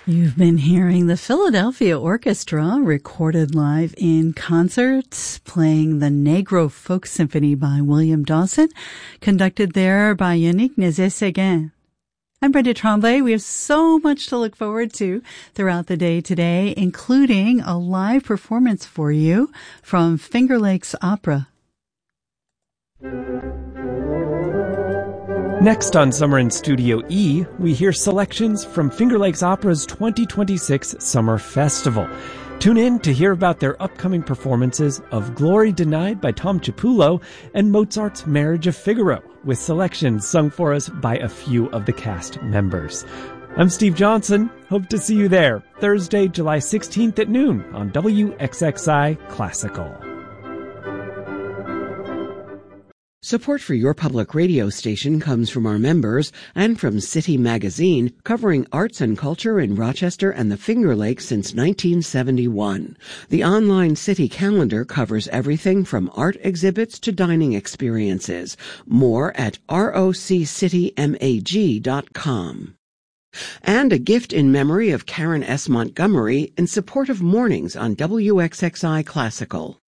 You've been hearing the Philadelphia Orchestra recorded live in concert, playing the Negro Folk Symphony by William Dawson, conducted there by Yannick Nézet-Séguin. I'm Brenda Tremblay. We have so much to look forward to throughout the day today, including a live performance for you from Finger Lakes Opera. Next on Summer in Studio E, we hear selections from Finger Lakes Opera's 2026 Summer Festival. Tune in to hear about their upcoming performances of Glory Denied by Tom Chiapullo and Mozart's Marriage of Figaro, with selections sung for us by a few of the cast members. I'm Steve Johnson. Hope to see you there Thursday, July 16th at noon on WXXI Classical. Support for your public radio station comes from our members and from City Magazine, covering arts and culture in Rochester and the Finger Lakes since 1971. The online City calendar covers everything from art exhibits to dining experiences. More at roccitymag.com. And a gift in memory of Karen S. Montgomery in support of mornings on WXXI Classical.